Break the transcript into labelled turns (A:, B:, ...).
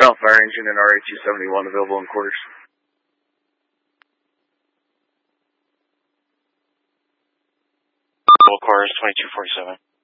A: Cal Fire Engine and RA-271 available in quarters.
B: Quarters 2247.